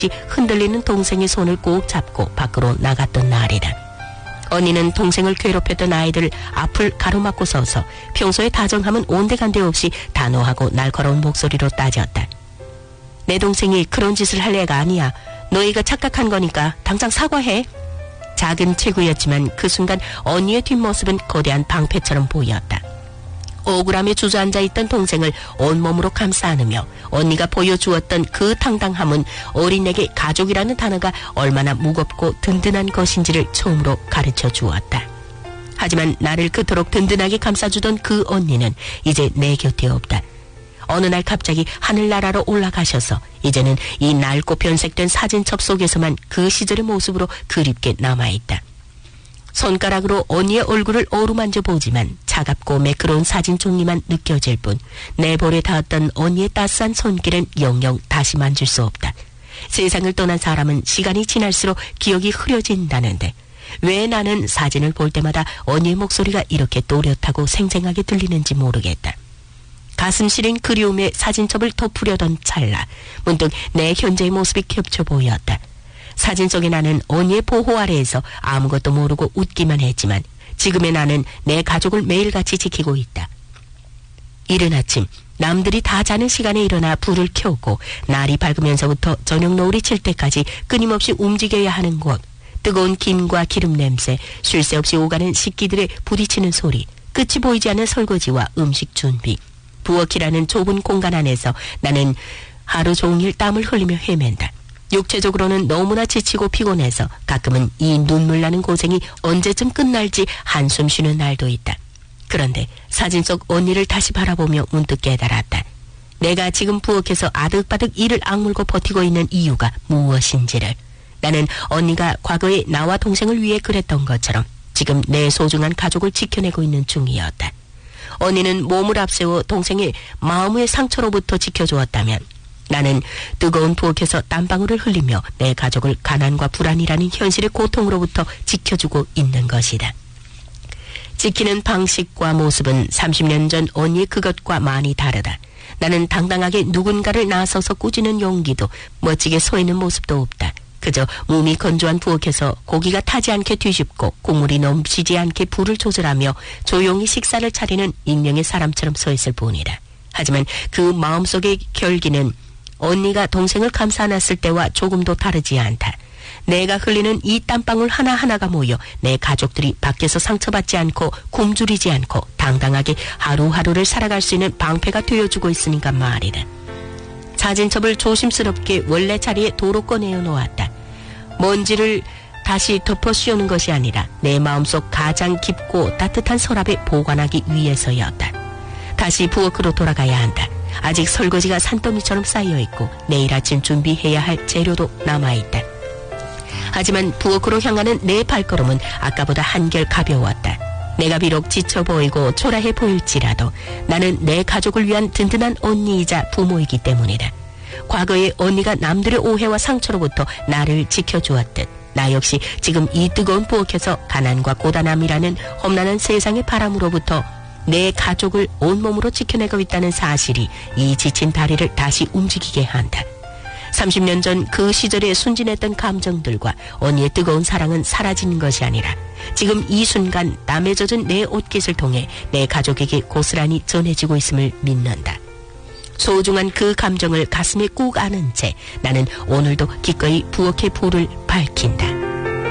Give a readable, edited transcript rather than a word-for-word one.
흔들리는 동생의 손을 꼭 잡고 밖으로 나갔던 날이다. 언니는 동생을 괴롭혔던 아이들 앞을 가로막고 서서 평소에 다정함은 온데간데 없이 단호하고 날카로운 목소리로 따졌다. 내 동생이 그런 짓을 할 애가 아니야. 너희가 착각한 거니까 당장 사과해. 작은 체구였지만 그 순간 언니의 뒷모습은 거대한 방패처럼 보였다. 억울함에 주저앉아 있던 동생을 온몸으로 감싸 안으며 언니가 보여주었던 그 당당함은 어린에게 가족이라는 단어가 얼마나 무겁고 든든한 것인지를 처음으로 가르쳐 주었다. 하지만 나를 그토록 든든하게 감싸주던 그 언니는 이제 내 곁에 없다. 어느 날 갑자기 하늘나라로 올라가셔서 이제는 이 낡고 변색된 사진첩 속에서만 그 시절의 모습으로 그립게 남아있다. 손가락으로 언니의 얼굴을 어루만져 보지만 차갑고 매끄러운 사진 종이만 느껴질 뿐 내 볼에 닿았던 언니의 따스한 손길은 영영 다시 만질 수 없다. 세상을 떠난 사람은 시간이 지날수록 기억이 흐려진다는데 왜 나는 사진을 볼 때마다 언니의 목소리가 이렇게 또렷하고 생생하게 들리는지 모르겠다. 가슴 시린 그리움에 사진첩을 덮으려던 찰나 문득 내 현재의 모습이 겹쳐 보였다. 사진 속의 나는 언니의 보호 아래에서 아무것도 모르고 웃기만 했지만 지금의 나는 내 가족을 매일같이 지키고 있다. 이른 아침 남들이 다 자는 시간에 일어나 불을 켜고 날이 밝으면서부터 저녁 노을이 칠 때까지 끊임없이 움직여야 하는 곳, 뜨거운 김과 기름 냄새, 쉴 새 없이 오가는 식기들의 부딪히는 소리, 끝이 보이지 않는 설거지와 음식 준비, 부엌이라는 좁은 공간 안에서 나는 하루 종일 땀을 흘리며 헤맨다. 육체적으로는 너무나 지치고 피곤해서 가끔은 이 눈물 나는 고생이 언제쯤 끝날지 한숨 쉬는 날도 있다. 그런데 사진 속 언니를 다시 바라보며 문득 깨달았다. 내가 지금 부엌에서 아득바득 이를 악물고 버티고 있는 이유가 무엇인지를. 나는 언니가 과거에 나와 동생을 위해 그랬던 것처럼 지금 내 소중한 가족을 지켜내고 있는 중이었다. 언니는 몸을 앞세워 동생의 마음의 상처로부터 지켜주었다면 나는 뜨거운 부엌에서 땀방울을 흘리며 내 가족을 가난과 불안이라는 현실의 고통으로부터 지켜주고 있는 것이다. 지키는 방식과 모습은 30년 전 언니의 그것과 많이 다르다. 나는 당당하게 누군가를 나서서 꾸짖는 용기도 멋지게 서 있는 모습도 없다. 그저 몸이 건조한 부엌에서 고기가 타지 않게 뒤집고 국물이 넘치지 않게 불을 조절하며 조용히 식사를 차리는 익명의 사람처럼 서 있을 뿐이다. 하지만 그 마음속의 결기는 언니가 동생을 감싸 안았을 때와 조금도 다르지 않다. 내가 흘리는 이 땀방울 하나하나가 모여 내 가족들이 밖에서 상처받지 않고 굶주리지 않고 당당하게 하루하루를 살아갈 수 있는 방패가 되어주고 있으니까 말이다. 사진첩을 조심스럽게 원래 자리에 도로 꺼내어 놓았다. 먼지를 다시 덮어 씌우는 것이 아니라 내 마음속 가장 깊고 따뜻한 서랍에 보관하기 위해서였다. 다시 부엌으로 돌아가야 한다. 아직 설거지가 산더미처럼 쌓여있고 내일 아침 준비해야 할 재료도 남아있다. 하지만 부엌으로 향하는 내 발걸음은 아까보다 한결 가벼웠다. 내가 비록 지쳐 보이고 초라해 보일지라도 나는 내 가족을 위한 든든한 언니이자 부모이기 때문이다. 과거에 언니가 남들의 오해와 상처로부터 나를 지켜주었듯 나 역시 지금 이 뜨거운 부엌에서 가난과 고단함이라는 험난한 세상의 바람으로부터 내 가족을 온몸으로 지켜내고 있다는 사실이 이 지친 다리를 다시 움직이게 한다. 30년 전 그 시절에 순진했던 감정들과 언니의 뜨거운 사랑은 사라지는 것이 아니라 지금 이 순간 땀에 젖은 내 옷깃을 통해 내 가족에게 고스란히 전해지고 있음을 믿는다. 소중한 그 감정을 가슴에 꾹 안은 채 나는 오늘도 기꺼이 부엌의 불을 밝힌다.